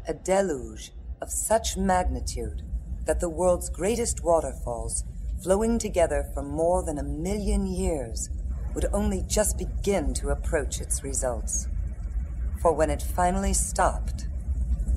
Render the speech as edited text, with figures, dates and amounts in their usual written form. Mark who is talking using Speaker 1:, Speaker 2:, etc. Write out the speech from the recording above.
Speaker 1: a deluge of such magnitude that the world's greatest waterfalls, flowing together for more than 1 million years, would only just begin to approach its results. For when it finally stopped,